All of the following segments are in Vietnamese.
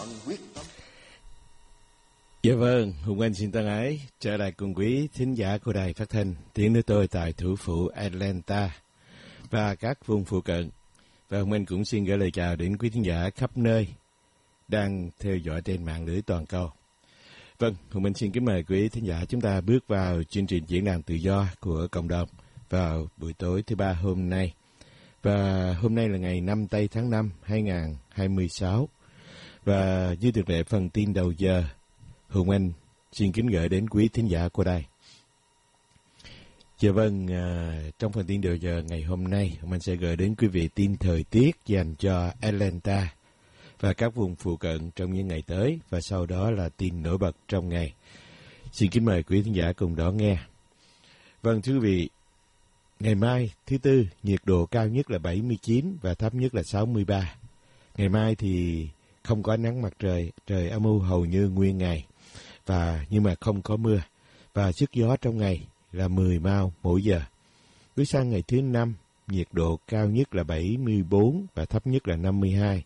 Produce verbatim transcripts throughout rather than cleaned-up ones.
chọn quyết tâm. Dạ vâng, Hùng Anh xin thân ái trở lại cùng quý thính giả của đài phát thanh tiếng nói tôi tại thủ phủ Atlanta và các vùng phụ cận. Và Hùng Anh cũng xin gửi lời chào đến quý thính giả khắp nơi đang theo dõi trên mạng lưới toàn cầu. Vâng, Hùng Anh xin kính mời quý thính giả chúng ta bước vào chương trình diễn đàn tự do của cộng đồng vào buổi tối thứ ba hôm nay. Và hôm nay là ngày năm tây tháng năm hai nghìn không trăm hai mươi sáu. Và như thường lệ phần tin đầu giờ, Hùng Anh xin kính gửi đến quý thính giả của đài. Dạ vâng, à, trong phần tin đầu giờ ngày hôm nay, Hùng Anh sẽ gửi đến quý vị tin thời tiết dành cho Atlanta và các vùng phụ cận trong những ngày tới, và sau đó là tin nổi bật trong ngày. Xin kính mời quý thính giả cùng đón nghe. Vâng, thưa quý vị, ngày mai thứ Tư, nhiệt độ cao nhất là bảy mươi chín và thấp nhất là sáu mươi ba. Ngày mai thì không có nắng mặt trời, trời âm u hầu như nguyên ngày, và nhưng mà không có mưa, và sức gió trong ngày là mười mao mỗi giờ. Bước sang ngày thứ Năm, nhiệt độ cao nhất là bảy mươi bốn và thấp nhất là năm mươi hai.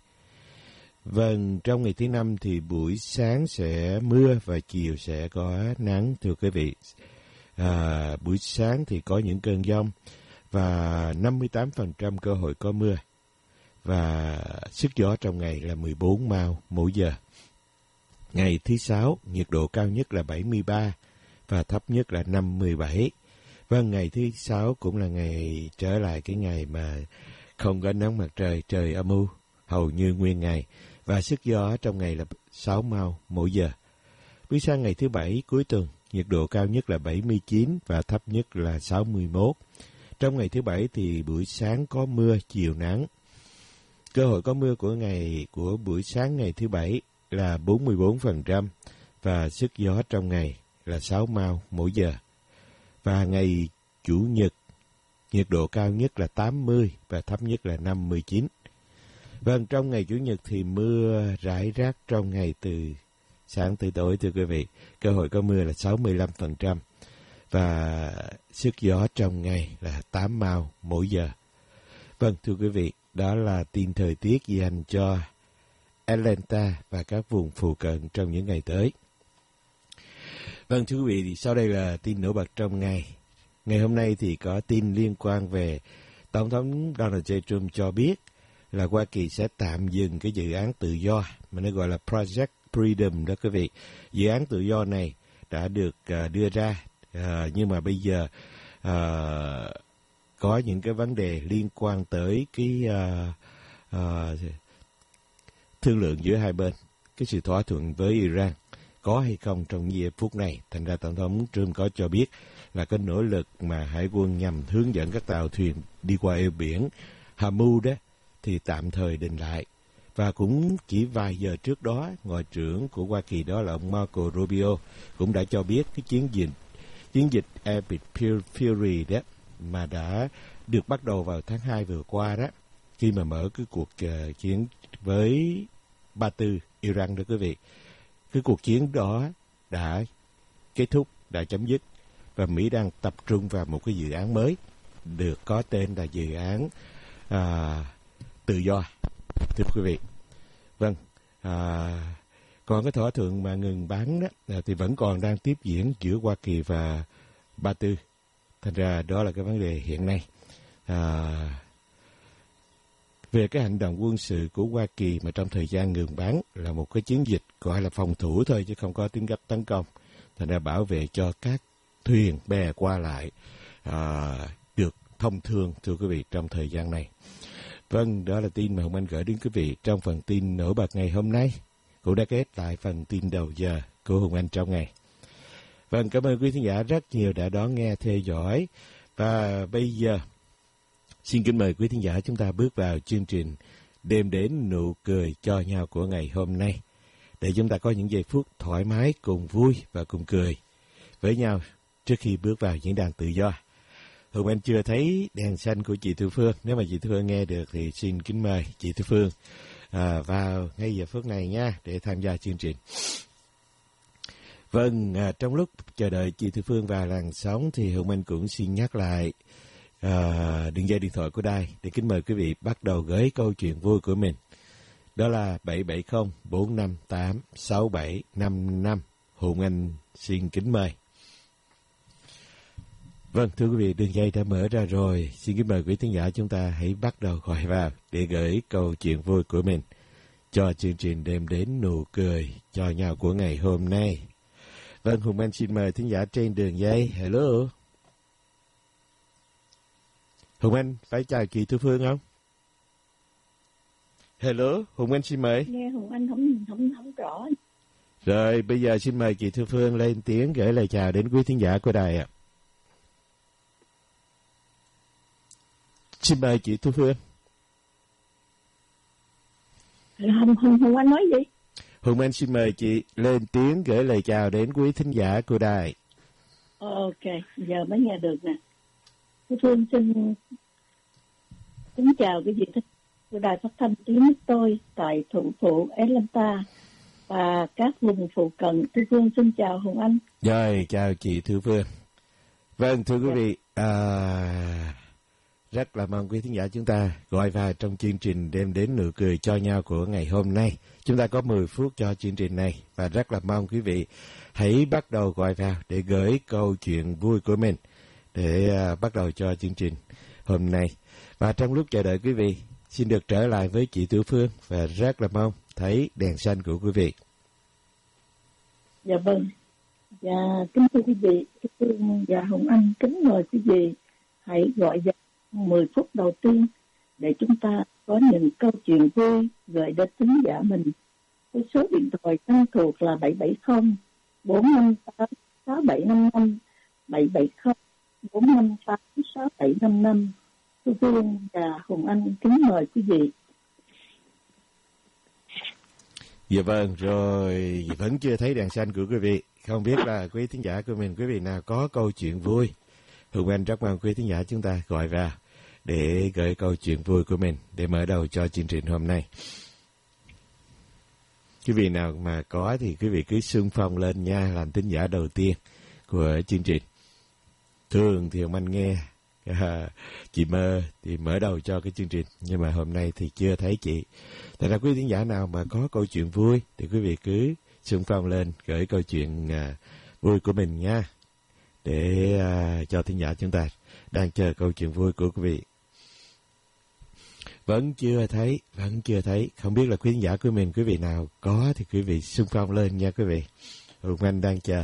Vâng, trong ngày thứ Năm thì buổi sáng sẽ mưa và chiều sẽ có nắng, thưa quý vị. À, buổi sáng thì có những cơn giông và năm mươi tám phần trăm cơ hội có mưa, và sức gió trong ngày là mười bốn mao mỗi giờ. Ngày thứ Sáu, nhiệt độ cao nhất là bảy mươi ba và thấp nhất là năm mươi bảy. Vâng, ngày thứ Sáu cũng là ngày trở lại cái ngày mà không có nắng mặt trời, trời âm u hầu như nguyên ngày, và sức gió trong ngày là sáu mao mỗi giờ. Bước sang ngày thứ Bảy cuối tuần, nhiệt độ cao nhất là bảy mươi chín và thấp nhất là sáu mươi mốt. Trong ngày thứ Bảy thì buổi sáng có mưa, chiều nắng. Cơ hội có mưa của ngày của buổi sáng ngày thứ Bảy là bốn mươi bốn phần trăm và sức gió trong ngày là sáu mao mỗi giờ. Và ngày Chủ nhật, nhiệt độ cao nhất là tám mươi và thấp nhất là năm mươi chín. Vâng, trong ngày Chủ nhật thì mưa rải rác trong ngày từ sáng tới tối, thưa quý vị. Cơ hội có mưa là sáu mươi lăm phần trăm và sức gió trong ngày là tám mao mỗi giờ. Vâng, thưa quý vị, đó là tin thời tiết dành cho Atlanta và các vùng phụ cận trong những ngày tới. Vâng, thưa quý vị, thì sau đây là tin nổi bật trong ngày. Ngày hôm nay thì có tin liên quan về Tổng thống Donald J. Trump cho biết là Hoa Kỳ sẽ tạm dừng cái dự án tự do mà nó gọi là Project Freedom đó quý vị. Dự án tự do này đã được uh, đưa ra, uh, nhưng mà bây giờ uh, có những cái vấn đề liên quan tới cái uh, uh, thương lượng giữa hai bên, cái sự thỏa thuận với Iran có hay không trong những phút này. Thành ra Tổng thống Trump có cho biết là cái nỗ lực mà hải quân nhằm hướng dẫn các tàu thuyền đi qua eo biển Hormuz đó thì tạm thời đình lại. Và cũng chỉ vài giờ trước đó, Ngoại trưởng của Hoa Kỳ đó là ông Marco Rubio cũng đã cho biết cái chiến dịch chiến dịch Epic Fury đó mà đã được bắt đầu vào tháng hai vừa qua đó, khi mà mở cái cuộc uh, chiến với Ba Tư, Iran đó quý vị. Cái cuộc chiến đó đã kết thúc, đã chấm dứt, và Mỹ đang tập trung vào một cái dự án mới được có tên là dự án uh, tự do, thưa quý vị. Vâng, à, còn cái thỏa thuận mà ngừng bắn đó thì vẫn còn đang tiếp diễn giữa Hoa Kỳ và Ba Tư. Thành ra đó là cái vấn đề hiện nay. À, về cái hành động quân sự của Hoa Kỳ mà trong thời gian ngừng bắn là một cái chiến dịch gọi là phòng thủ thôi, chứ không có tính cách tấn công. Thành ra bảo vệ cho các thuyền bè qua lại à, được thông thương, thưa quý vị, trong thời gian này. Vâng, đó là tin mà Hồng Anh gửi đến quý vị trong phần tin nổi bật ngày hôm nay, cũng đã kết lại phần tin đầu giờ của Hồng Anh trong ngày. Vâng, cảm ơn quý khán giả rất nhiều đã đón nghe, theo dõi. Và bây giờ, xin kính mời quý khán giả chúng ta bước vào chương trình đem đến nụ cười cho nhau của ngày hôm nay, để chúng ta có những giây phút thoải mái, cùng vui và cùng cười với nhau trước khi bước vào diễn đàn tự do. Hùng Anh chưa thấy đèn xanh của chị Thu Phương. Nếu mà chị Thu Phương nghe được thì xin kính mời chị Thu Phương à, vào ngay giờ phút này nha, để tham gia chương trình. Vâng, à, trong lúc chờ đợi chị Thu Phương vào làn sóng thì Hùng Anh cũng xin nhắc lại à, đường dây điện thoại của đài để kính mời quý vị bắt đầu gửi câu chuyện vui của mình Đó là bảy bảy không bốn năm tám sáu bảy năm năm. Hùng Anh xin kính mời. Vâng, thưa quý vị, đường dây đã mở ra rồi. Xin kính mời quý thính giả chúng ta hãy bắt đầu gọi vào để gửi câu chuyện vui của mình cho chương trình đem đến nụ cười cho nhau của ngày hôm nay. Vâng, Hùng Anh xin mời thính giả trên đường dây. Hello. Hùng Anh phải chào chị Thu Phương không? Hello, Hùng Anh xin mời. Nghe Hùng Anh không không không rõ. Rồi, bây giờ xin mời chị Thu Phương lên tiếng gửi lời chào đến quý thính giả của đài ạ. Xin mời chị Thu Phương. Hùng, Hùng, Hùng Anh nói gì? Hùng Anh xin mời chị lên tiếng gửi lời chào đến quý thính giả của đài. Ok, giờ mới nghe được nè. Thu Phương xin kính chào quý vị thích của đài phát thanh tiếng nước tôi tại thủ phủ Atlanta và các vùng phụ cận. Thu Phương xin chào Hùng Anh. Rồi, chào chị Thu Phương. Vâng, thưa quý dạ. vị, à, rất là mong quý thính giả chúng ta gọi vào trong chương trình đem đến nụ cười cho nhau của ngày hôm nay. Chúng ta có mười phút cho chương trình này và rất là mong quý vị hãy bắt đầu gọi vào để gửi câu chuyện vui của mình để uh, bắt đầu cho chương trình hôm nay. Và trong lúc chờ đợi quý vị, xin được trở lại với chị Tiểu Phương và rất là mong thấy đèn xanh của quý vị. Dạ vâng. Dạ, kính thưa quý vị, Tiểu Phương và Hùng Anh kính mời quý vị hãy gọi vào mười phút đầu tiên để chúng ta có những câu chuyện vui gửi đến thính giả mình. Với số điện thoại thân thuộc là bảy bảy không bốn năm tám sáu bảy năm năm, bảy bảy không bốn năm tám sáu bảy năm năm. Thu Phương và Hùng Anh kính mời quý vị. Dạ vâng, rồi vẫn chưa thấy đèn xanh của quý vị. Không biết là quý thính giả của mình, quý vị nào có câu chuyện vui. Hùng Anh rất mong quý thính giả chúng ta gọi vào để gửi câu chuyện vui của mình để mở đầu cho chương trình hôm nay. Quý vị nào mà có thì quý vị cứ xung phong lên nha, làm thính giả đầu tiên của chương trình. Thường thì Hùng Anh nghe à, chị Mơ thì mở đầu cho cái chương trình, nhưng mà hôm nay thì chưa thấy chị. Thật ra quý thính giả nào mà có câu chuyện vui thì quý vị cứ xung phong lên gửi câu chuyện à, vui của mình nha, để à, cho thính giả chúng ta đang chờ câu chuyện vui của quý vị. Vẫn chưa thấy, vẫn chưa thấy. Không biết là quý thính giả của mình, quý vị nào có thì quý vị xung phong lên nha quý vị. Hùng Anh đang chờ.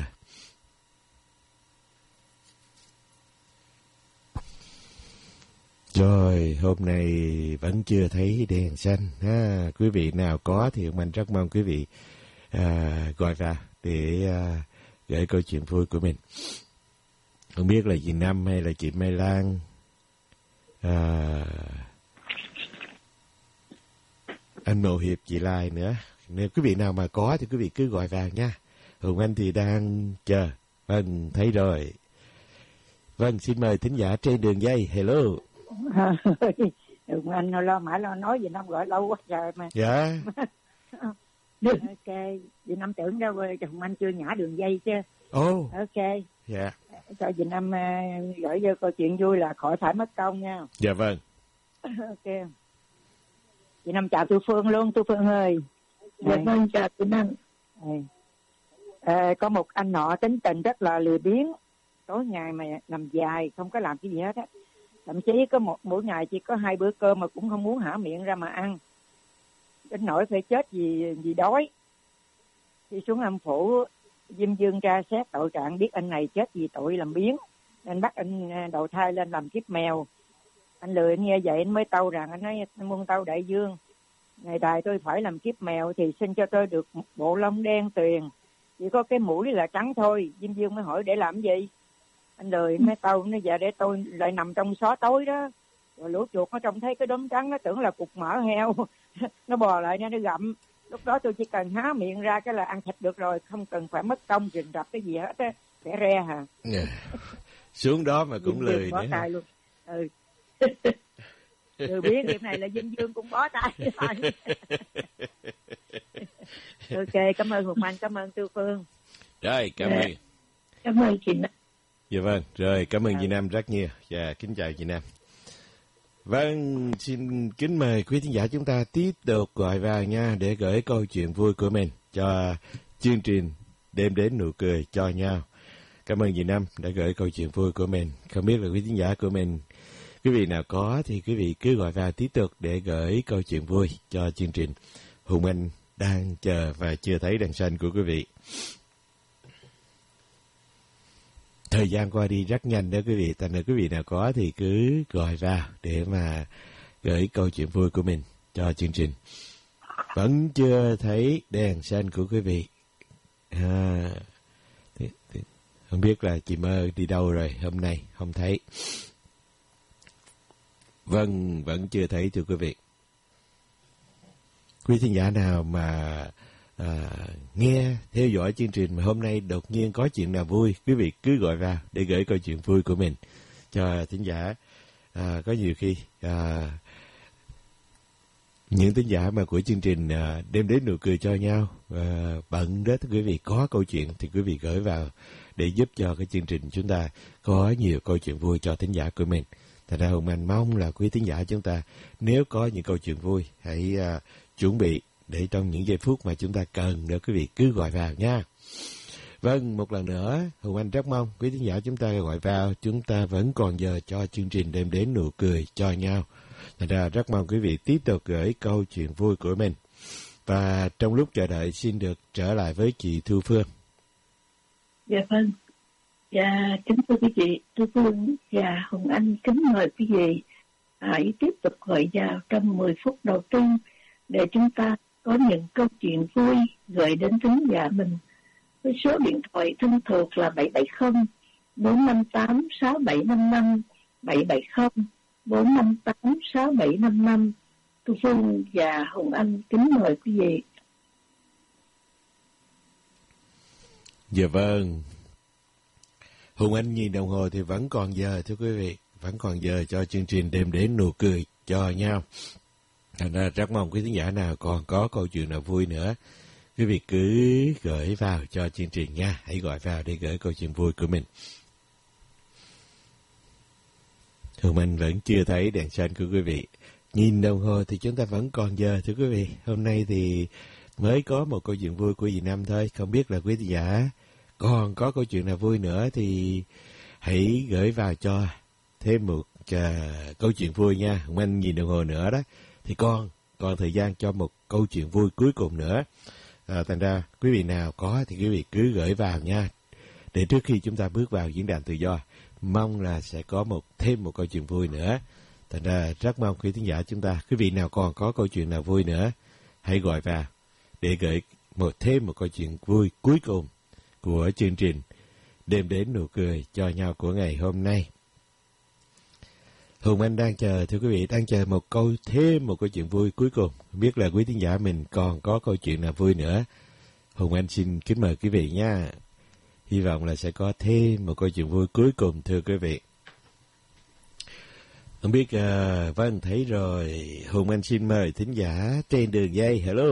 Rồi, hôm nay vẫn chưa thấy đèn xanh. Ha, quý vị nào có thì Hùng Anh rất mong quý vị à, gọi vào để à, gửi câu chuyện vui của mình. Không biết là chị Năm hay là chị Mai Lan, à, anh Mộ Hiệp, chị Lai nữa. Nếu quý vị nào mà có thì quý vị cứ gọi vào nha. Hùng Anh thì đang chờ. Vâng, thấy rồi. Vâng, xin mời thính giả trên đường dây. Hello. Hùng Anh lo mãi lo nói gì Năm gọi lâu quá trời mà. Dạ. Ok, vì Năm tưởng đâu Hùng Anh chưa nhả đường dây chứ. Ồ. Oh. Ok. Dạ. Cho dì Năm uh, gửi vô câu chuyện vui là khỏi phải mất công nha. Dạ vâng. Ok. Chị Năm chào Thu Phương luôn, Thu Phương ơi. Dạ vâng, chào chị Năm. À, có một anh nọ tính tình rất là lười biếng, tối ngày mà nằm dài không có làm cái gì hết á. Thậm chí có một mỗi ngày chỉ có hai bữa cơm mà cũng không muốn hả miệng ra mà ăn. Đến nỗi phải chết vì vì đói. Khi xuống âm phủ, Diêm Dương tra xét tội trạng biết anh này chết vì tội làm biếng, nên bắt anh đầu thai lên làm kiếp mèo. Anh lười anh nghe vậy anh mới tâu rằng anh nói muôn tâu đại dương, ngày đài tôi phải làm kiếp mèo thì xin cho tôi được một bộ lông đen tuyền, chỉ có cái mũi là trắng thôi. Diêm Dương mới hỏi để làm gì? Anh lười mới tâu nó dạ để tôi lại nằm trong xó tối đó, rồi lũ chuột nó trông thấy cái đốm trắng nó tưởng là cục mỡ heo nó bò lại nha, nó gặm. Lúc đó tôi chỉ cần há miệng ra cái là ăn thịt được rồi, không cần phải mất công rình rập cái gì hết á, khỏe re hả. Yeah. Xuống đó mà cũng lười nữa. Tay luôn. Ừ. Lười biết điểm này là Diêm Dương cũng bó tay. Ok, cảm ơn Hùng Anh, cảm ơn Tư Phương. Rồi, cảm ơn. Cảm ơn chị Năm. Dạ vâng, rồi cảm ơn chị Nam rất nhiều. Dạ, kính chào chị Nam. Vâng, xin kính mời quý thính giả chúng ta tiếp tục gọi vào nha để gửi câu chuyện vui của mình cho chương trình Đêm Đến Nụ Cười cho nhau. Cảm ơn dì Năm đã gửi câu chuyện vui của mình. Không biết là quý thính giả của mình, quý vị nào có thì quý vị cứ gọi vào tiếp tục để gửi câu chuyện vui cho chương trình. Hùng Anh đang chờ và chưa thấy đèn xanh của quý vị. Thời gian qua đi rất nhanh đó quý vị, thành ra quý vị nào có thì cứ gọi vào để mà gửi câu chuyện vui của mình cho chương trình. Vẫn chưa thấy đèn xanh của quý vị. À, thì, thì, không biết là chị Mơ đi đâu rồi, hôm nay không thấy. Vâng, vẫn chưa thấy thưa quý vị. Quý thính giả nào mà à, nghe, theo dõi chương trình mà hôm nay đột nhiên có chuyện nào vui, quý vị cứ gọi vào để gửi câu chuyện vui của mình cho thính giả. À, có nhiều khi à, những thính giả mà của chương trình à, Đêm Đến Nụ Cười cho nhau à, bận đó quý vị, có câu chuyện thì quý vị gửi vào để giúp cho cái chương trình chúng ta có nhiều câu chuyện vui cho thính giả của mình. Thật ra Hùng Anh mong là quý thính giả chúng ta nếu có những câu chuyện vui hãy à, chuẩn bị để trong những giây phút mà chúng ta cần nữa quý vị cứ gọi vào nha. Vâng, một lần nữa Hùng Anh rất mong quý thính giả chúng ta gọi vào, chúng ta vẫn còn giờ cho chương trình Đêm Đến Nụ Cười cho nhau. Thật ra rất mong quý vị tiếp tục gửi câu chuyện vui của mình. Và trong lúc chờ đợi xin được trở lại với chị Thu Phương. Dạ vâng. Dạ kính thưa quý vị, Thu Phương và Hùng Anh kính mời quý vị hãy tiếp tục gọi vào trong mười phút đầu tiên để chúng ta có những câu chuyện vui gửi đến thính giả mình. Với số điện thoại thân thuộc là bảy bảy không bốn năm tám sáu bảy năm năm, bảy bảy không bốn năm tám sáu bảy năm năm. Thu Phương và Hùng Anh kính mời quý vị. Dạ vâng. Hùng Anh nhìn đồng hồ thì vẫn còn giờ thưa quý vị, vẫn còn giờ cho chương trình Đêm Đến Nụ Cười cho nhau. Thành ra rất mong quý thính giả nào còn có câu chuyện nào vui nữa, quý vị cứ gửi vào cho chương trình nha. Hãy gọi vào để gửi câu chuyện vui của mình. Hùng Anh vẫn chưa thấy đèn xanh của quý vị. Nhìn đồng hồ thì chúng ta vẫn còn giờ thưa quý vị. Hôm nay thì mới có một câu chuyện vui của dì Năm thôi. Không biết là quý thính giả còn có câu chuyện nào vui nữa thì hãy gửi vào cho thêm một uh, câu chuyện vui nha. Hùng Anh nhìn đồng hồ nữa đó thì còn còn thời gian cho một câu chuyện vui cuối cùng nữa. À, thành ra quý vị nào có thì quý vị cứ gửi vào nha, để trước khi chúng ta bước vào diễn đàn tự do, mong là sẽ có một thêm một câu chuyện vui nữa. Thành ra rất mong quý thính giả chúng ta, quý vị nào còn có câu chuyện nào vui nữa, hãy gọi vào để gửi một thêm một câu chuyện vui cuối cùng của chương trình Đêm Đến Nụ Cười cho nhau của ngày hôm nay. Hùng Anh đang chờ, thưa quý vị, đang chờ một câu thêm một câu chuyện vui cuối cùng. Không biết là quý thính giả mình còn có câu chuyện nào vui nữa. Hùng Anh xin kính mời quý vị nha. Hy vọng là sẽ có thêm một câu chuyện vui cuối cùng thưa quý vị. Không biết, uh, vâng, thấy rồi. Hùng Anh xin mời thính giả trên đường dây. Hello.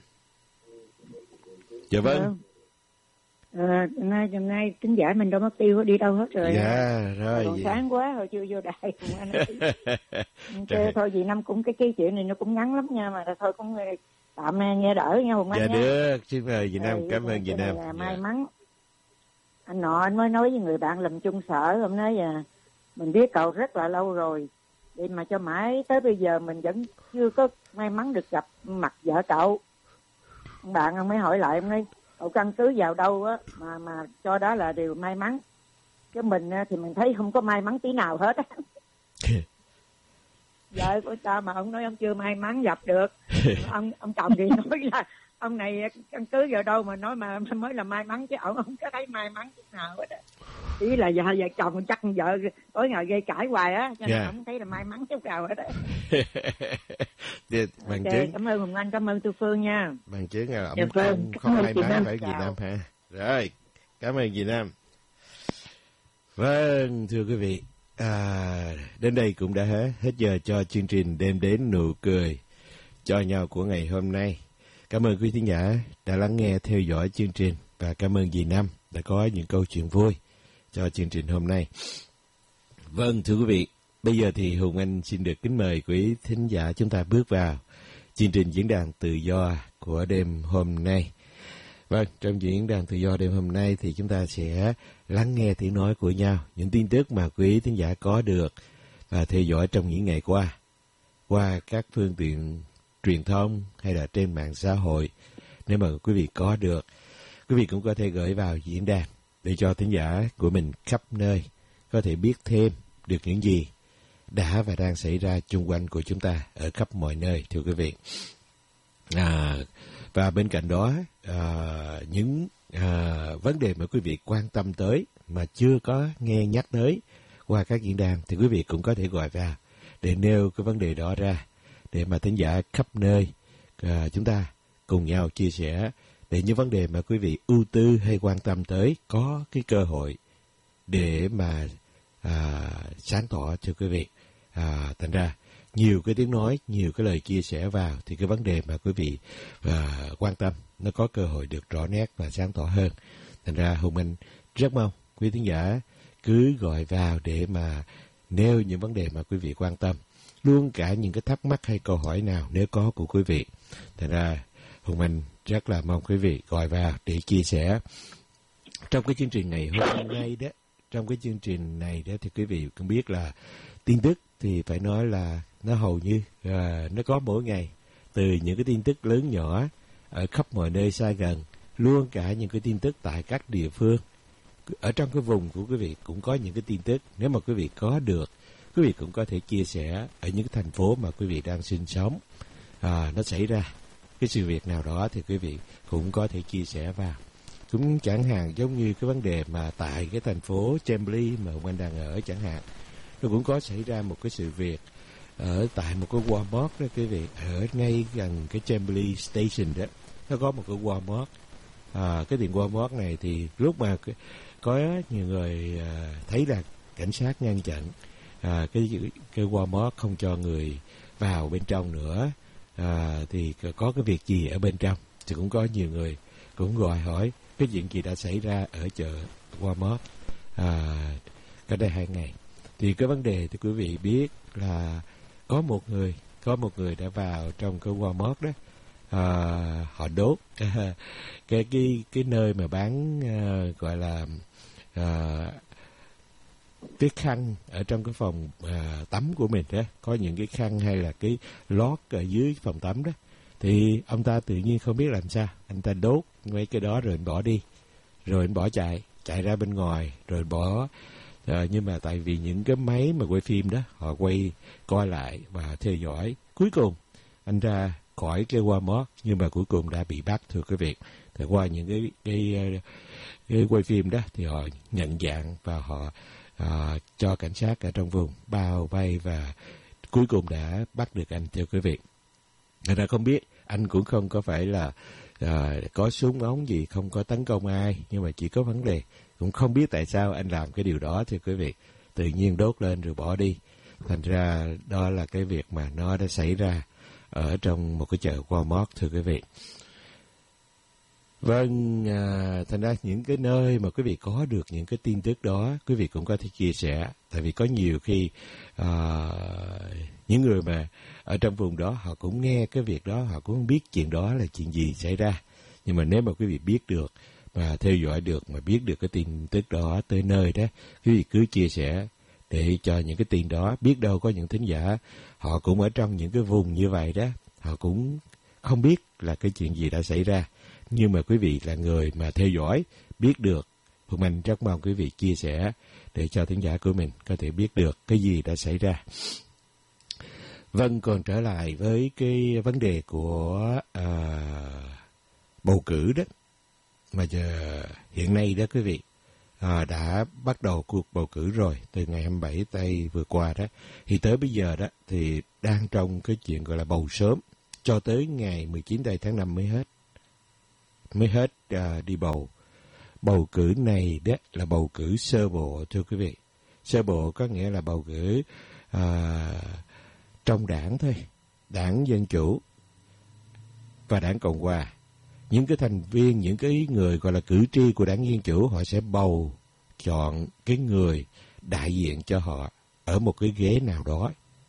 Dạ vâng. À, nay hôm nay tính giải mình đâu mất tiêu, đi đâu hết rồi. Dạ rồi. Còn sáng quá rồi chưa vô đài. Thôi, thôi vì Năm cũng cái cái chuyện này nó cũng ngắn lắm nha, mà thôi cũng tạm nghe đỡ nha Hùng Anh. Dạ nha. được, xin mời dì Năm, cảm ơn dì Năm. Là may mắn. Anh nọ anh mới nói với người bạn làm chung sở, hôm nay à, mình biết cậu rất là lâu rồi, vậy mà cho mãi tới bây giờ mình vẫn chưa có may mắn được gặp mặt vợ cậu. Bạn ông mới hỏi lại ông nói cậu căn cứ vào đâu á mà mà cho đó là điều may mắn, chứ mình thì mình thấy không có may mắn tí nào hết á. Vợ của ta mà ông nói ông chưa may mắn gặp được. ông ông chồng thì nói là ông này căn cứ vào đâu mà nói mà mới là may mắn, chứ ông không có thấy may mắn chút nào hết á. Ý là vợ vợ chồng chắc vợ tối ngày gây cãi hoài á, cho nên yeah. Không thấy là may mắn chút nào hết á. Bằng okay, chứng. Cảm ơn Hùng Anh, cảm ơn Tư Phương nha. Bằng chứng là ông, dạ, vâng. ông không may mắn phải dì Năm ha. Rồi, cảm ơn dì Năm. Vâng, thưa quý vị, à, đến đây cũng đã hết, hết giờ cho chương trình Đêm Đến Nụ Cười cho nhau của ngày hôm nay. Cảm ơn quý thính giả đã lắng nghe theo dõi chương trình, và cảm ơn dì Năm đã có những câu chuyện vui cho chương trình hôm nay. Vâng, thưa quý vị, Bây giờ thì Hùng Anh xin được kính mời quý thính giả chúng ta bước vào chương trình diễn đàn tự do của đêm hôm nay. Vâng, trong diễn đàn tự do đêm hôm nay thì chúng ta sẽ lắng nghe tiếng nói của nhau, những tin tức mà quý thính giả có được và theo dõi trong những ngày qua, qua các phương tiện truyền thông hay là trên mạng xã hội. Nếu mà quý vị có được, quý vị cũng có thể gửi vào diễn đàn để cho thính giả của mình khắp nơi có thể biết thêm được những gì đã và đang xảy ra chung quanh của chúng ta ở khắp mọi nơi, thưa quý vị. À, và bên cạnh đó, à, những à, vấn đề mà quý vị quan tâm tới mà chưa có nghe nhắc tới qua các diễn đàn thì quý vị cũng có thể gọi vào để nêu cái vấn đề đó ra, để mà thính giả khắp nơi à, chúng ta cùng nhau chia sẻ để những vấn đề mà quý vị ưu tư hay quan tâm tới có cái cơ hội để mà à, sáng tỏ cho quý vị. À, thành ra nhiều cái tiếng nói, nhiều cái lời chia sẻ vào thì cái vấn đề mà quý vị à, quan tâm nó có cơ hội được rõ nét và sáng tỏ hơn. Thành ra Hùng Anh rất mong quý thính giả cứ gọi vào để mà nêu những vấn đề mà quý vị quan tâm, luôn cả những cái thắc mắc hay câu hỏi nào nếu có của quý vị. Thành ra Hùng Anh rất là mong quý vị gọi vào để chia sẻ. Trong cái chương trình ngày hôm nay đó, trong cái chương trình này đó thì quý vị cũng biết là tin tức thì phải nói là nó hầu như à, nó có mỗi ngày, từ những cái tin tức lớn nhỏ ở khắp mọi nơi xa gần, luôn cả những cái tin tức tại các địa phương ở trong cái vùng của quý vị cũng có những cái tin tức. Nếu mà quý vị có được, quý vị cũng có thể chia sẻ ở những cái thành phố mà quý vị đang sinh sống, à, nó xảy ra cái sự việc nào đó thì quý vị cũng có thể chia sẻ vào. Cũng chẳng hạn giống như cái vấn đề mà tại cái thành phố Chambly mà ông anh đang ở chẳng hạn, nó cũng có xảy ra một cái sự việc ở tại một cái Walmart đó quý vị, ở ngay gần cái Chambly Station đó, nó có một cái Walmart. À, cái tiệm Walmart này thì lúc mà có nhiều người à, thấy là cảnh sát ngăn chặn à, cái cái Walmart không cho người vào bên trong nữa, à, thì có cái việc gì ở bên trong, thì cũng có nhiều người cũng gọi hỏi cái chuyện gì đã xảy ra ở chợ Walmart à, cách đây hai ngày. Thì cái vấn đề thì quý vị biết là có một người có một người đã vào trong cái Walmart đó, à, họ đốt à, cái cái cái nơi mà bán à, gọi là à, cái khăn ở trong cái phòng à, tắm của mình đó, có những cái khăn hay là cái lót ở dưới phòng tắm đó, thì ông ta tự nhiên không biết làm sao, anh ta đốt mấy cái đó rồi anh bỏ đi, rồi anh bỏ chạy chạy ra bên ngoài rồi bỏ. À, nhưng mà tại vì những cái máy mà quay phim đó, họ quay coi lại và theo dõi, cuối cùng anh ra khỏi cái Walmart, nhưng mà cuối cùng đã bị bắt, thưa quý vị. Thì qua những cái cái, cái quay phim đó thì họ nhận dạng và họ à, cho cảnh sát ở trong vùng bao vây và cuối cùng đã bắt được anh, thưa quý vị. Người ta không biết, anh cũng không có phải là à, có súng ống gì, không có tấn công ai, nhưng mà chỉ có vấn đề cũng không biết tại sao anh làm cái điều đó, thưa quý vị. Tự nhiên đốt lên rồi bỏ đi. Thành ra đó là cái việc mà nó đã xảy ra ở trong một cái chợ Walmart, thưa quý vị. Vâng, à, thành ra những cái nơi mà quý vị có được những cái tin tức đó, quý vị cũng có thể chia sẻ. Tại vì có nhiều khi à, những người mà ở trong vùng đó họ cũng nghe cái việc đó, họ cũng không biết chuyện đó là chuyện gì xảy ra. Nhưng mà nếu mà quý vị biết được, mà theo dõi được, mà biết được cái tin tức đó tới nơi đó, quý vị cứ chia sẻ để cho những cái tin đó, biết đâu có những thính giả họ cũng ở trong những cái vùng như vậy đó, họ cũng không biết là cái chuyện gì đã xảy ra, nhưng mà quý vị là người mà theo dõi, biết được, Hùng Anh rất mong quý vị chia sẻ để cho thính giả của mình có thể biết được cái gì đã xảy ra. Vâng, còn trở lại với cái vấn đề của à, bầu cử đó, mà giờ hiện nay đó quý vị, à, đã bắt đầu cuộc bầu cử rồi, từ ngày hai mươi bảy tây vừa qua đó, thì tới bây giờ đó thì đang trong cái chuyện gọi là bầu sớm, cho tới ngày mười chín tây tháng năm mới hết, mới hết à, đi bầu. Bầu cử này đó là bầu cử sơ bộ, thưa quý vị. Sơ bộ có nghĩa là bầu cử à, trong đảng thôi, đảng Dân Chủ và đảng Cộng Hòa. Những cái thành viên, những cái người gọi là cử tri của đảng Dân Chủ, họ sẽ bầu chọn cái người đại diện cho họ ở một cái ghế nào đó.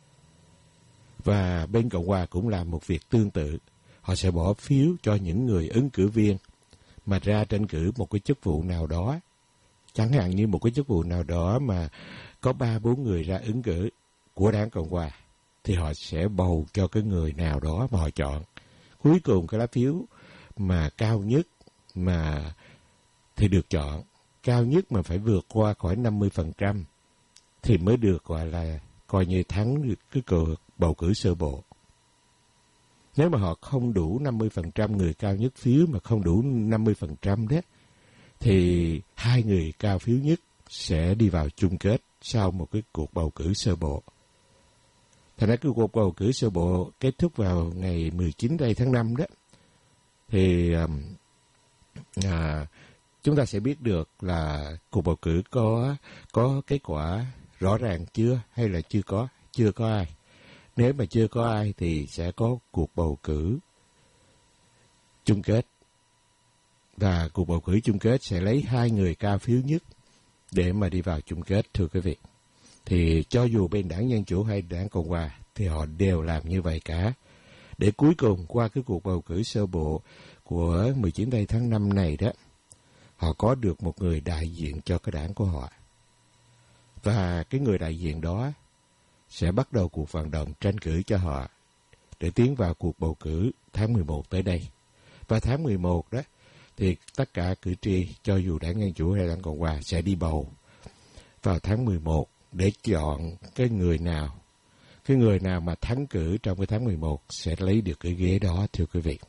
Và bên Cộng hòa cũng làm một việc tương tự. Họ sẽ bỏ phiếu cho những người ứng cử viên mà ra tranh cử một cái chức vụ nào đó. Chẳng hạn như một cái chức vụ nào đó mà có ba bốn người ra ứng cử của đảng Cộng hòa, thì họ sẽ bầu cho cái người nào đó mà họ chọn. Cuối cùng cái lá phiếu mà cao nhất mà thì được chọn, cao nhất mà phải vượt qua khỏi năm mươi phần trăm thì mới được gọi là coi như thắng được cái cuộc bầu cử sơ bộ. Nếu mà họ không đủ năm mươi phần trăm người cao nhất phiếu mà không đủ năm mươi phần trăm đó, thì hai người cao phiếu nhất sẽ đi vào chung kết sau một cái cuộc bầu cử sơ bộ. Thành ra cái cuộc bầu cử sơ bộ kết thúc vào ngày mười chín đây tháng năm đó, thì à, chúng ta sẽ biết được là cuộc bầu cử có có kết quả rõ ràng chưa hay là chưa có, chưa có ai. Nếu mà chưa có ai thì sẽ có cuộc bầu cử chung kết. Và cuộc bầu cử chung kết sẽ lấy hai người cao phiếu nhất để mà đi vào chung kết, thưa quý vị. Thì cho dù bên đảng Dân Chủ hay đảng Cộng Hòa thì họ đều làm như vậy cả. Để cuối cùng qua cái cuộc bầu cử sơ bộ của mười chín tây tháng năm này đó, họ có được một người đại diện cho cái đảng của họ. Và cái người đại diện đó sẽ bắt đầu cuộc vận động tranh cử cho họ để tiến vào cuộc bầu cử tháng mười một tới đây. Và tháng mười một đó thì tất cả cử tri, cho dù đảng Dân Chủ hay đảng Cộng Hòa, sẽ đi bầu vào tháng mười một để chọn cái người nào. Cái người nào mà thắng cử trong cái tháng mười một sẽ lấy được cái ghế đó, thưa quý vị.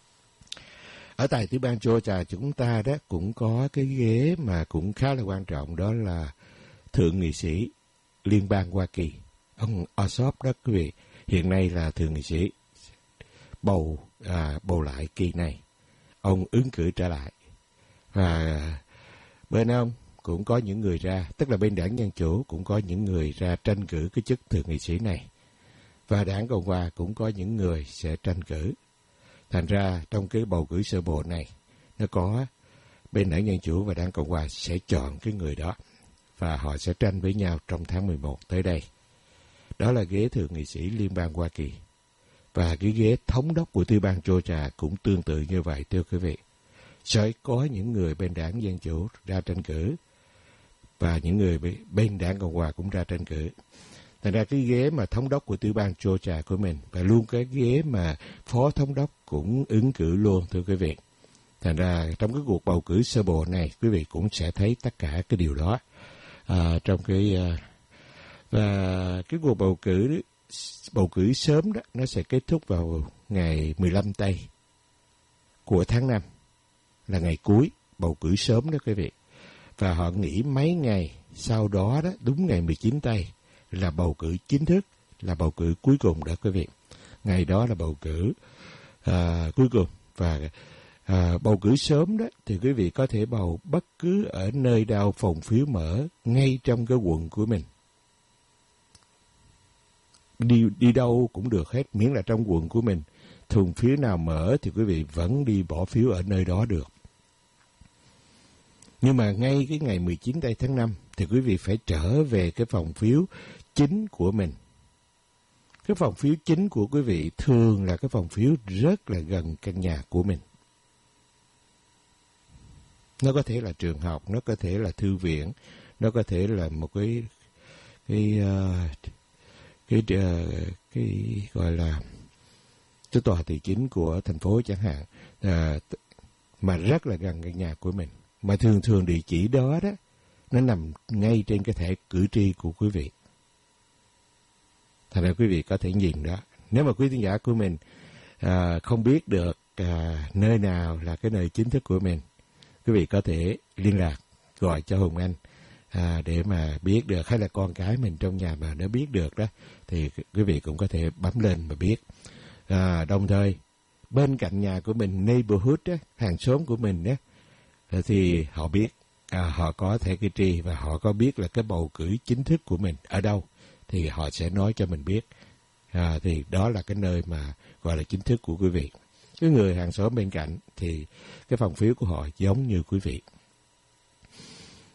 Ở tại tiểu bang Georgia chúng ta đó cũng có cái ghế mà cũng khá là quan trọng, đó là thượng nghị sĩ liên bang Hoa Kỳ. Ông Ossoff đó quý vị, hiện nay là thượng nghị sĩ bầu à, bầu lại kỳ này. Ông ứng cử trở lại. Và bên ông cũng có những người ra, tức là bên đảng Dân Chủ cũng có những người ra tranh cử cái chức thượng nghị sĩ này. Và đảng Cộng Hòa cũng có những người sẽ tranh cử. Thành ra trong cái bầu cử sơ bộ này, nó có bên đảng Dân Chủ và đảng Cộng Hòa sẽ chọn cái người đó. Và họ sẽ tranh với nhau trong tháng mười một tới đây. Đó là ghế thượng nghị sĩ liên bang Hoa Kỳ. Và cái ghế thống đốc của tiểu bang Georgia cũng tương tự như vậy, thưa quý vị. Sẽ có những người bên đảng Dân Chủ ra tranh cử và những người bên đảng Cộng Hòa cũng ra tranh cử. Thành ra cái ghế mà thống đốc của tiểu bang Georgia của mình và luôn cái ghế mà phó thống đốc cũng ứng cử luôn, thưa quý vị. Thành ra trong cái cuộc bầu cử sơ bộ này, quý vị cũng sẽ thấy tất cả cái điều đó. À, trong cái uh, và cái cuộc bầu cử bầu cử sớm đó nó sẽ kết thúc vào ngày mười lăm tây của tháng năm, là ngày cuối bầu cử sớm đó quý vị. Và họ nghỉ mấy ngày sau đó đó, đúng ngày mười chín tây là bầu cử chính thức, là bầu cử cuối cùng đó quý vị. Ngày đó là bầu cử à, cuối cùng. Và à, bầu cử sớm đó thì quý vị có thể bầu bất cứ ở nơi đâu phòng phiếu mở ngay trong cái quận của mình. Đi, đi đâu cũng được hết, miễn là trong quận của mình. Thùng phiếu nào mở thì quý vị vẫn đi bỏ phiếu ở nơi đó được. Nhưng mà ngay cái ngày mười chín tây tháng năm thì quý vị phải trở về cái phòng phiếu chính của mình. Cái phòng phiếu chính của quý vị thường là cái phòng phiếu rất là gần căn nhà của mình. Nó có thể là trường học, nó có thể là thư viện, nó có thể là một cái cái uh, cái, uh, cái gọi là cái tòa thị chính của thành phố chẳng hạn, uh, mà rất là gần căn nhà của mình. Mà thường thường địa chỉ đó đó, nó nằm ngay trên cái thẻ cử tri của quý vị. Thành ra quý vị có thể nhìn đó. Nếu mà quý khán giả của mình à, không biết được à, nơi nào là cái nơi chính thức của mình, quý vị có thể liên lạc gọi cho Hùng Anh à, để mà biết được, hay là con cái mình trong nhà mà nó biết được đó, thì quý vị cũng có thể bấm lên mà biết. À, đồng thời bên cạnh nhà của mình, neighborhood đó, hàng xóm của mình đó, thì họ biết, à, họ có thẻ cử tri và họ có biết là cái bầu cử chính thức của mình ở đâu, thì họ sẽ nói cho mình biết. À, thì đó là cái nơi mà gọi là chính thức của quý vị. Cái người hàng xóm bên cạnh thì cái phòng phiếu của họ giống như quý vị.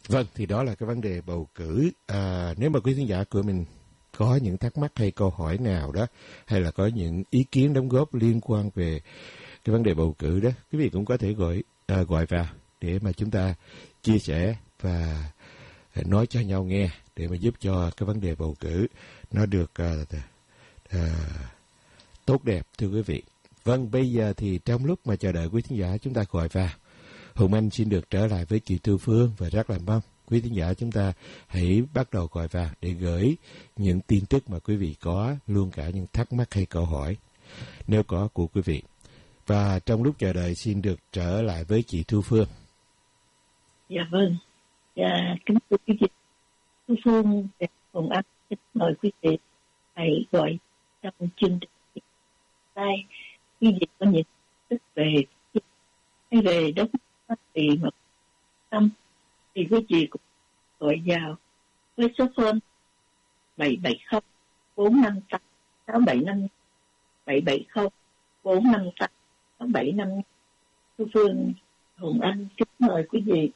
Vâng, thì đó là cái vấn đề bầu cử. À, nếu mà quý khán giả của mình có những thắc mắc hay câu hỏi nào đó, hay là có những ý kiến đóng góp liên quan về cái vấn đề bầu cử đó, quý vị cũng có thể gọi à, gọi vào để mà chúng ta chia sẻ và nói cho nhau nghe, để mà giúp cho cái vấn đề bầu cử nó được à, à, tốt đẹp, thưa quý vị. Vâng, bây giờ thì trong lúc mà chờ đợi quý khán giả chúng ta gọi vào, Hùng Anh xin được trở lại với chị Thu Phương và rất là mong quý khán giả chúng ta hãy bắt đầu gọi vào để gửi những tin tức mà quý vị có, luôn cả những thắc mắc hay câu hỏi nếu có của quý vị. Và trong lúc chờ đợi xin được trở lại với chị Thu Phương. Dạ vâng. Dạ, kính thưa quý vị, Thu Phương và Hùng Anh xin mời quý vị hãy gọi trong chương trình đây. Quý vị có những tức về hay về đất thì mà tâm thì quý vị cũng gọi vào với số phone bảy bảy không bốn năm tám sáu bảy năm bảy bảy không bốn năm tám sáu bảy năm. Thu Phương, Hùng Anh kính mời quý vị.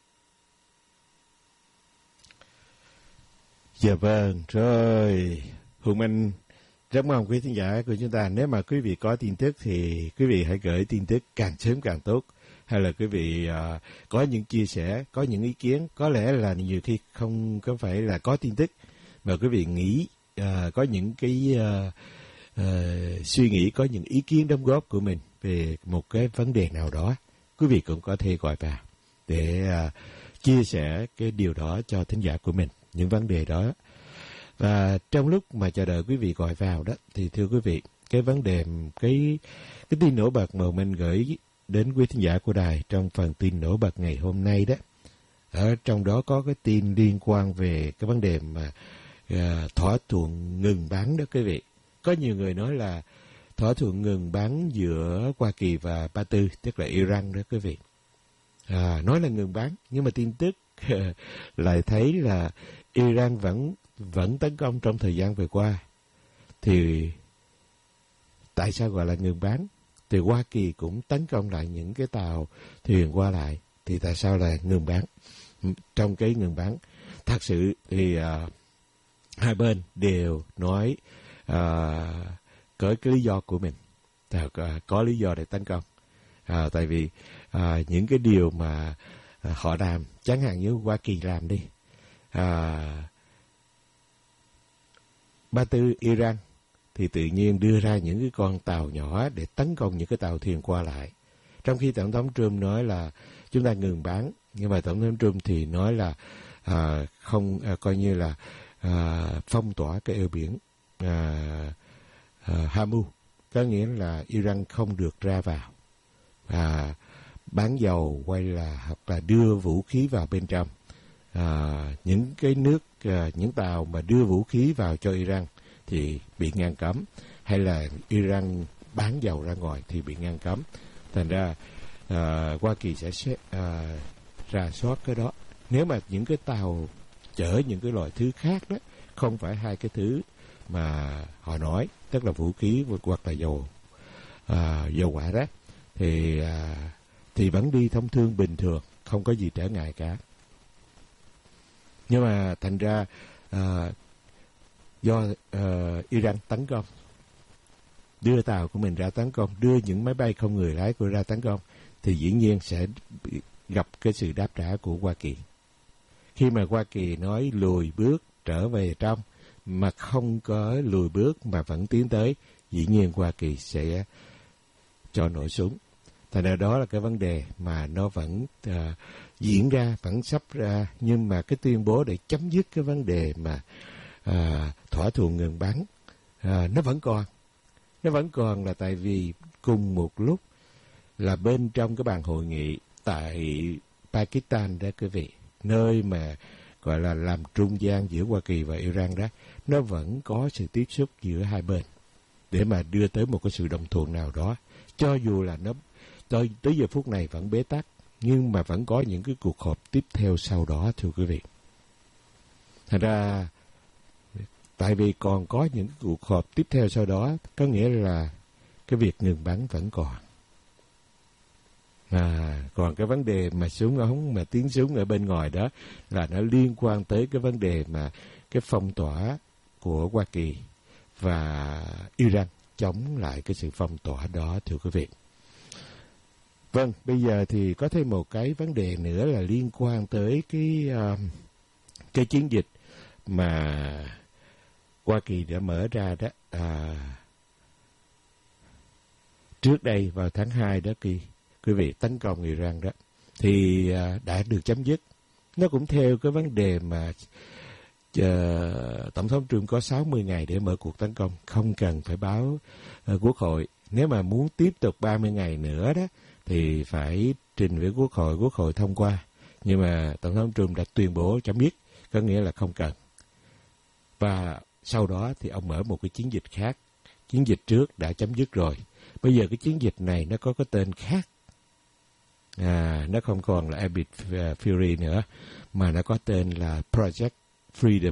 Dạ vâng, rồi Hùng Anh rất mong quý khán giả của chúng ta, nếu mà quý vị có tin tức thì quý vị hãy gửi tin tức càng sớm càng tốt. Hay là quý vị uh, có những chia sẻ, có những ý kiến, có lẽ là nhiều khi không có phải là có tin tức, mà quý vị nghĩ uh, có những cái uh, uh, suy nghĩ, có những ý kiến đóng góp của mình về một cái vấn đề nào đó, quý vị cũng có thể gọi vào để uh, chia sẻ cái điều đó cho thính giả của mình, những vấn đề đó. Và trong lúc mà chờ đợi quý vị gọi vào đó, thì thưa quý vị, cái vấn đề, cái cái tin nổi bật mà mình gửi đến quý thính giả của đài trong phần tin nổi bật ngày hôm nay đó, ở trong đó có cái tin liên quan về cái vấn đề mà uh, thỏa thuận ngừng bắn đó quý vị. Có nhiều người nói là thỏa thuận ngừng bắn giữa Hoa Kỳ và Ba Tư, tức là Iran đó quý vị. À, nói là ngừng bắn, nhưng mà tin tức lại thấy là Iran vẫn vẫn tấn công trong thời gian vừa qua. Thì tại sao gọi là ngừng bắn? Thì Hoa Kỳ cũng tấn công lại những cái tàu thuyền qua lại. Thì tại sao là ngừng bắn? Trong cái ngừng bắn, thật sự thì uh, hai bên đều nói uh, có cái lý do của mình, uh, có lý do để tấn công. Uh, tại vì uh, những cái điều mà uh, họ làm, chẳng hạn như Hoa Kỳ làm đi, uh, Ba Tư Iran thì tự nhiên đưa ra những cái con tàu nhỏ để tấn công những cái tàu thuyền qua lại. Trong khi Tổng thống Trump nói là chúng ta ngừng bắn, nhưng mà Tổng thống Trump thì nói là à, không à, coi như là à, phong tỏa cái eo biển à, à, Hormuz, có nghĩa là Iran không được ra vào à, bán dầu hay là hoặc là đưa vũ khí vào bên trong. À, những cái nước à, những tàu mà đưa vũ khí vào cho Iran thì bị ngăn cấm, hay là Iran bán dầu ra ngoài thì bị ngăn cấm. Thành ra à, Hoa Kỳ sẽ xét, à, rà soát cái đó. Nếu mà những cái tàu chở những cái loại thứ khác đó, không phải hai cái thứ mà họ nói, tức là vũ khí hoặc là dầu à, dầu hỏa đó, thì à, thì vẫn đi thông thương bình thường, không có gì trở ngại cả. Nhưng mà thành ra à, do uh, Iran tấn công, đưa tàu của mình ra tấn công, đưa những máy bay không người lái của ra tấn công, thì dĩ nhiên sẽ gặp cái sự đáp trả của Hoa Kỳ. Khi mà Hoa Kỳ nói lùi bước trở về trong, mà không có lùi bước mà vẫn tiến tới, dĩ nhiên Hoa Kỳ sẽ cho nổ súng. Thành ra đó là cái vấn đề mà nó vẫn uh, diễn ra, vẫn sắp ra, nhưng mà cái tuyên bố để chấm dứt cái vấn đề mà À, thỏa thuận ngừng bắn à, nó vẫn còn nó vẫn còn là tại vì cùng một lúc là bên trong cái bàn hội nghị tại Pakistan đó quý vị, nơi mà gọi là làm trung gian giữa Hoa Kỳ và Iran đó, nó vẫn có sự tiếp xúc giữa hai bên để mà đưa tới một cái sự đồng thuận nào đó, cho dù là nó tới, tới giờ phút này vẫn bế tắc, nhưng mà vẫn có những cái cuộc họp tiếp theo sau đó, thưa quý vị. Thành ra tại vì còn có những cuộc họp tiếp theo sau đó, có nghĩa là cái việc ngừng bắn vẫn còn. À, còn cái vấn đề mà súng ống mà tiếng súng ở bên ngoài đó là nó liên quan tới cái vấn đề mà cái phong tỏa của Hoa Kỳ và Iran chống lại cái sự phong tỏa đó, thưa quý vị. Vâng, bây giờ thì có thêm một cái vấn đề nữa là liên quan tới cái uh, cái chiến dịch mà Hoa Kỳ đã mở ra đó à, trước đây vào tháng hai đó kỳ quý vị, tấn công Iran đó thì à, đã được chấm dứt. Nó cũng theo cái vấn đề mà uh, Tổng thống Trump có sáu mươi ngày để mở cuộc tấn công, không cần phải báo uh, Quốc hội. Nếu mà muốn tiếp tục ba mươi ngày nữa đó thì phải trình với Quốc hội, Quốc hội thông qua. Nhưng mà Tổng thống Trump đã tuyên bố chấm dứt, có nghĩa là không cần. Và sau đó thì ông mở một cái chiến dịch khác. Chiến dịch trước đã chấm dứt rồi. Bây giờ cái chiến dịch này nó có cái tên khác. À, nó không còn là Epic Fury nữa, mà nó có tên là Project Freedom.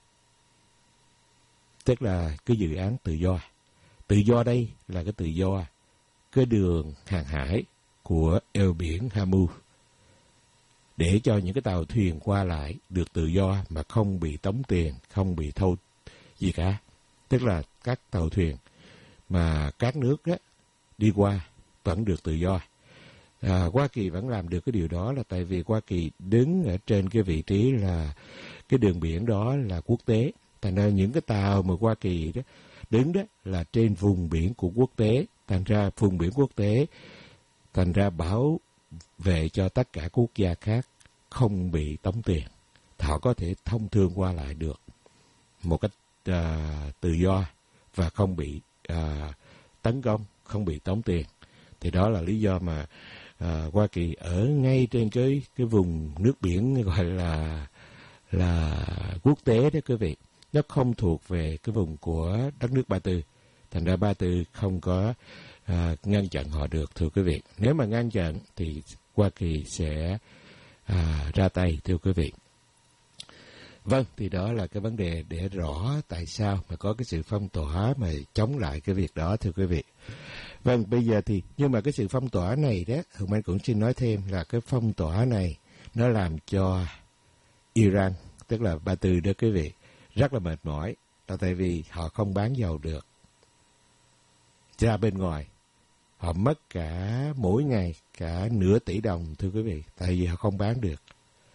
Tức là cái dự án tự do. Tự do đây là cái tự do cái đường hàng hải của eo biển Hormuz, để cho những cái tàu thuyền qua lại được tự do mà không bị tống tiền, không bị thâu gì cả. Tức là các tàu thuyền mà các nước đó đi qua vẫn được tự do. À, Hoa Kỳ vẫn làm được cái điều đó là tại vì Hoa Kỳ đứng ở trên cái vị trí là cái đường biển đó là quốc tế. Thành ra những cái tàu mà Hoa Kỳ đó đứng đó là trên vùng biển của quốc tế. Thành ra vùng biển quốc tế, thành ra bảo vệ cho tất cả quốc gia khác không bị tống tiền. Họ có thể thông thương qua lại được một cách à, tự do và không bị à, tấn công, không bị tống tiền. Thì đó là lý do mà à, Hoa Kỳ ở ngay trên cái cái vùng nước biển gọi là là quốc tế đó quý vị. Nó không thuộc về cái vùng của đất nước Ba Tư. Thành ra Ba Tư không có à, ngăn chặn họ được, thưa quý vị. Nếu mà ngăn chặn thì Hoa Kỳ sẽ à, ra tay, thưa quý vị. Vâng, thì đó là cái vấn đề để rõ tại sao mà có cái sự phong tỏa mà chống lại cái việc đó, thưa quý vị. Vâng, bây giờ thì, nhưng mà cái sự phong tỏa này đó, Hồng Anh cũng xin nói thêm là cái phong tỏa này nó làm cho Iran, tức là Ba Tư đó quý vị, rất là mệt mỏi. Là tại vì họ không bán dầu được ra bên ngoài. Họ mất cả mỗi ngày cả nửa tỷ đồng, thưa quý vị, tại vì họ không bán được.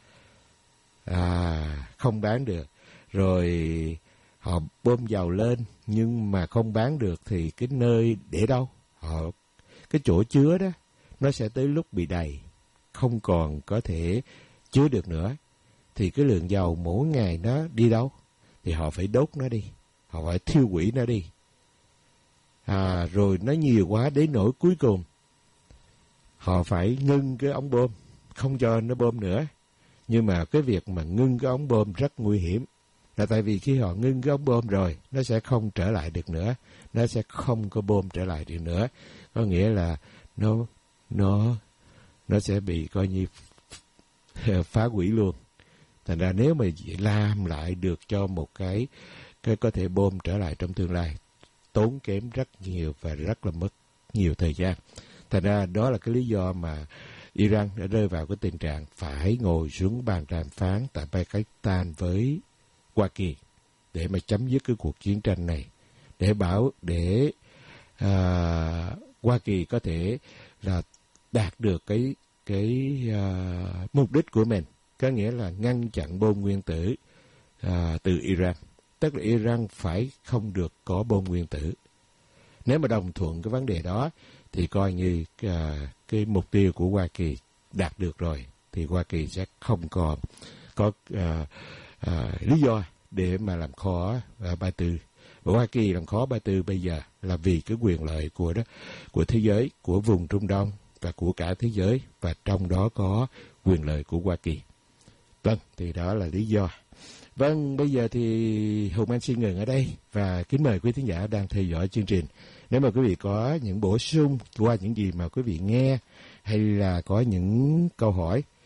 À, không bán được. Rồi họ bơm dầu lên nhưng mà không bán được thì cái nơi để đâu? Họ cái chỗ chứa đó nó sẽ tới lúc bị đầy, không còn có thể chứa được nữa. Thì cái lượng dầu mỗi ngày nó đi đâu? Thì họ phải đốt nó đi, họ phải thiêu hủy nó đi. À, rồi nó nhiều quá đến nỗi cuối cùng họ phải ngưng cái ống bơm, không cho nó bơm nữa. Nhưng mà cái việc mà ngưng cái ống bơm rất nguy hiểm. Là tại vì khi họ ngưng cái ống bơm rồi, nó sẽ không trở lại được nữa. Nó sẽ không có bơm trở lại được nữa. Có nghĩa là nó nó nó sẽ bị coi như phá hủy luôn. Thành ra nếu mà làm lại được cho một cái, cái có thể bơm trở lại trong tương lai, tốn kém rất nhiều và rất là mất nhiều thời gian. Thành ra đó là cái lý do mà Iran đã rơi vào cái tình trạng phải ngồi xuống bàn đàm phán tại Pakistan với Hoa Kỳ để mà chấm dứt cái cuộc chiến tranh này, để bảo để à, Hoa Kỳ có thể là đạt được cái cái à, mục đích của mình, có nghĩa là ngăn chặn bom nguyên tử à, từ Iran. Tức là Iran phải không được có bom nguyên tử. Nếu mà đồng thuận cái vấn đề đó thì coi như à, cái mục tiêu của Hoa Kỳ đạt được rồi, thì Hoa Kỳ sẽ không còn có à, à, lý do để mà làm khó à, Ba Tư. Và Hoa Kỳ làm khó Ba Tư bây giờ là vì cái quyền lợi của đó của thế giới, của vùng Trung Đông và của cả thế giới, và trong đó có quyền lợi của Hoa Kỳ. Vâng, thì đó là lý do. Vâng, bây giờ thì Hùng Anh xin ngừng ở đây và kính mời quý thính giả đang theo dõi chương trình. Nếu mà quý vị có những bổ sung qua những gì mà quý vị nghe, hay là có những câu hỏi